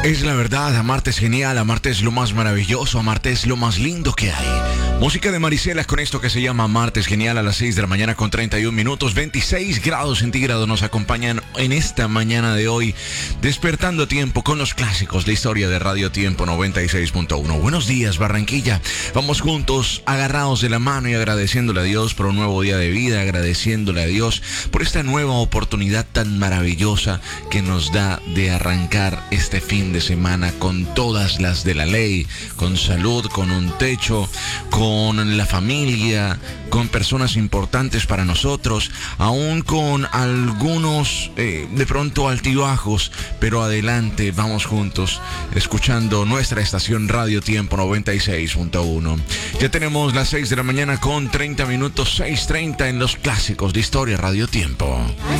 Es la verdad, amarte es genial, amarte es lo más maravilloso, amarte es lo más lindo que hay. Música de Marisela con esto que se llama Amarte es genial a las 6 de la mañana con 31 minutos, 26 grados centígrados nos acompañan en esta mañana de hoy, despertando a tiempo con los clásicos de historia de Radio Tiempo 96.1. Buenos días, Barranquilla. Vamos juntos, agarrados de la mano y agradeciéndole a Dios por un nuevo día de vida, agradeciéndole a Dios por esta nueva oportunidad tan maravillosa que nos da de arrancar este fin de semana con todas las de la ley, con salud, con un techo, con la familia, con personas importantes para nosotros, aún con algunos de pronto altibajos, pero adelante, vamos juntos, escuchando nuestra estación Radio Tiempo 96.1. Ya tenemos las 6 de la mañana con 30 minutos, 6:30 en los clásicos de historia Radio Tiempo.